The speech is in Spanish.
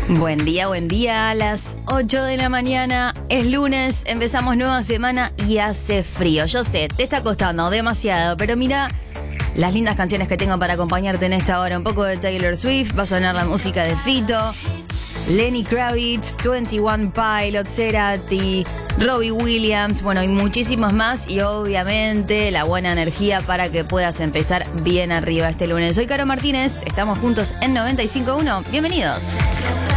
Buen día, a las 8 de la mañana, es lunes, empezamos nueva semana y hace frío. Yo sé, te está costando demasiado, pero mira las lindas canciones que tengo para acompañarte en esta hora. Un poco de Taylor Swift, va a sonar la música de Fito, Lenny Kravitz, 21 Pilots, Cerati, Robbie Williams, bueno, y muchísimos más. Y obviamente la buena energía para que puedas empezar bien arriba este lunes. Soy Caro Martínez, estamos juntos en 95.1. Bienvenidos.